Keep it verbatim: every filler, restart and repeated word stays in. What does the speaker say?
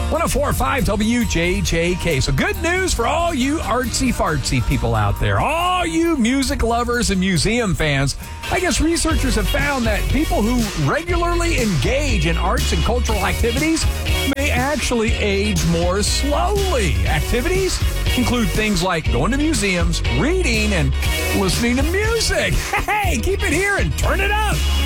one oh four point five W J J K. So good news for all you artsy-fartsy people out there, all you music lovers and museum fans. I guess researchers have found that people who regularly engage in arts and cultural activities may actually age more slowly. Activities include things like going to museums, reading, and listening to music. Hey, keep it here and turn it up.